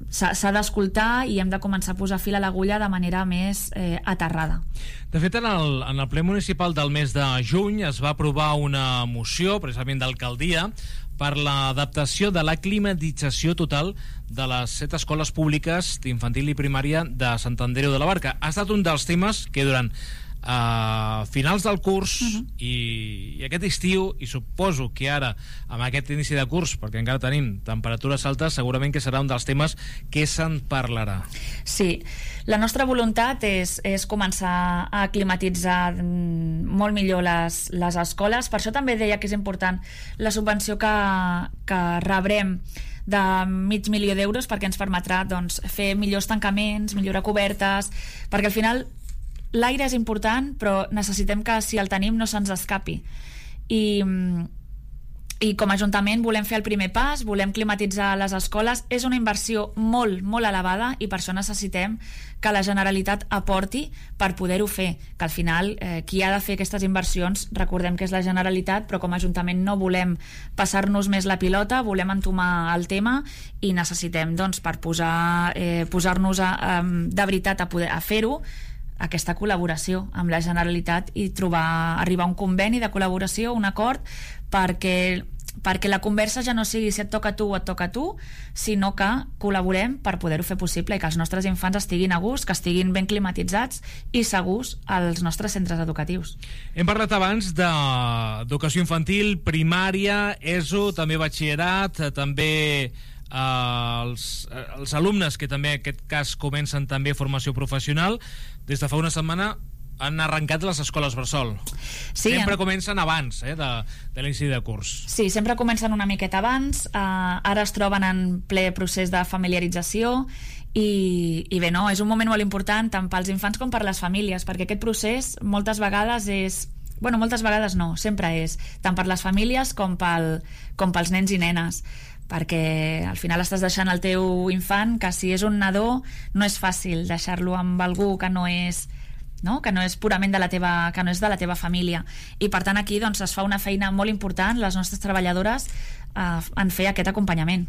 s'ha d'escoltar i hem de començar a posar fil a l'agulla de manera més aterrada. De fet, en el ple municipal del mes de juny es va aprovar una moció, precisament d'alcaldia, per l'adaptació de la climatització total de les 7 escoles públiques d'infantil i primària de Sant Andreu de la Barca. Ha estat un dels temes que durant finals del curs i aquest estiu, i suposo que ara amb aquest inici de curs, perquè encara tenim temperatures altes, segurament que serà un dels temes que se'n parlarà. Sí, la nostra voluntat és començar a climatitzar molt millor les escoles. Per això també deia que és important la subvenció que rebrem de $500.000 d'euros, perquè ens permetrà fer millors tancaments, millorar cobertes, perquè al final l'aire és important, però necessitem que si el tenim no se'ns escapi. I com a Ajuntament volem fer el primer pas, volem climatitzar les escoles. És una inversió molt, molt elevada i per això necessitem que la Generalitat aporti per poder-ho fer, que al final qui ha de fer aquestes inversions, recordem que és la Generalitat, però com a Ajuntament no volem passar-nos més la pilota, volem entomar el tema i necessitem, per posar-nos de veritat a fer-ho, aquesta col·laboració amb la Generalitat i arribar a un conveni de col·laboració, un acord, perquè la conversa ja no sigui si et toca a tu o et toca a tu, sinó que col·laborem per poder-ho fer possible i que els nostres infants estiguin a gust, que estiguin ben climatitzats i segurs als nostres centres educatius. Hem parlat abans d'educació infantil, primària, ESO, també batxillerat, també els alumnes que també en aquest cas comencen també formació professional. Des de fa una setmana han arrencat les escoles bressol. Sí, sempre comencen abans de l'inici de curs. Sí, sempre comencen una miqueta abans. Ara es troben en ple procés de familiarització i bé, no, és un moment molt important tant pels infants com per les famílies, perquè aquest procés moltes vegades és... Bueno, moltes vegades no, sempre és tant per les famílies com pels nens i nenes, perquè al final estàs deixant el teu infant, que si és un nadó no és fàcil deixar-lo amb algú que no és purament de la teva família, i per tant aquí es fa una feina molt important, les nostres treballadores en fer aquest acompanyament.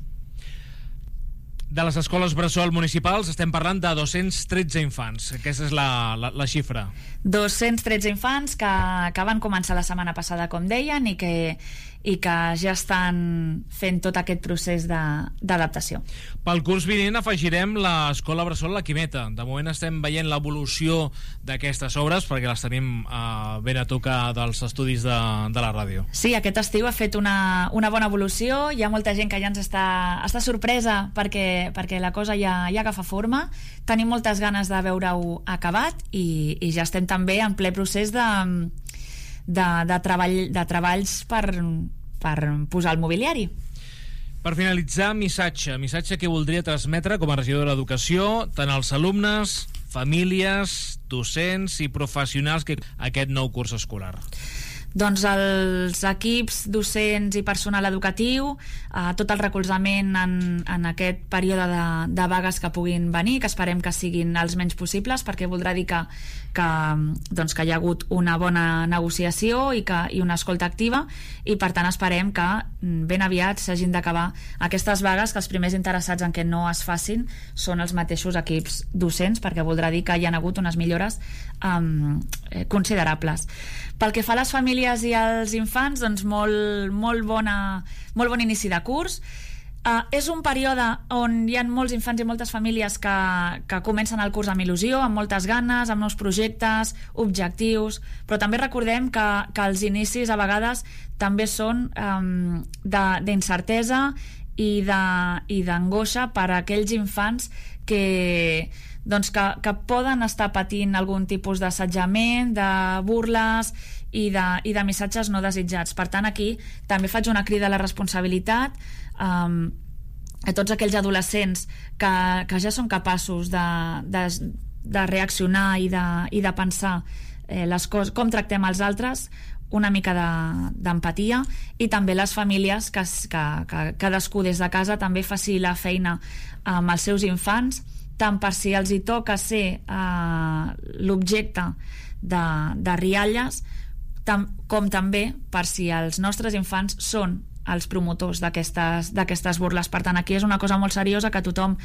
De les escoles bressol municipals estem parlant de 213 infants. Aquesta és la xifra. 213 infants que van començar la setmana passada, com deien, i que ja estan fent tot aquest procés d'adaptació. Pel curs vinent afegirem l'escola bressol La Quimeta. De moment estem veient l'evolució d'aquestes obres perquè les tenim ben a tocar dels estudis de la ràdio. Sí, aquest estiu ha fet una bona evolució. Hi ha molta gent que ja ens està sorpresa perquè la cosa ja agafa forma. Tenim moltes ganes de veure-ho acabat i ja estem també en ple procés de treballs per posar el mobiliari. Per finalitzar, missatge que voldria transmetre com a regidora d'Educació tant als alumnes, famílies, docents i professionals que aquest nou curs escolar. Doncs els equips docents i personal educatiu, tot el recolzament en aquest període de vagues que puguin venir, que esperem que siguin els menys possibles, perquè voldrà dir que hi ha hagut una bona negociació i una escolta activa, i per tant esperem que ben aviat s'hagin d'acabar aquestes vagues, que els primers interessats en que no es facin són els mateixos equips docents, perquè voldrà dir que hi ha hagut unes millores considerables. Pel que fa a les famílies i als infants, doncs molt bon inici de curs. És un període on hi ha molts infants i moltes famílies que comencen el curs amb il·lusió, amb moltes ganes, amb nous projectes, objectius, però també recordem que els inicis a vegades també són d'incertesa i d'angoixa per a aquells infants que poden estar patint algun tipus d'assetjament, de burles i de missatges no desitjats. Per tant, aquí també faig una crida a la responsabilitat a tots aquells adolescents que ja són capaços de reaccionar i de pensar les coses, com tractem els altres, una mica d'empatia, i també les famílies que cadascú des de casa també faci la feina amb els seus infants, tant per si els hi toca ser l'objecte de rialles, com també per si els nostres infants són els promotors d'aquestes burles. Per tant, aquí és una cosa molt seriosa que tothom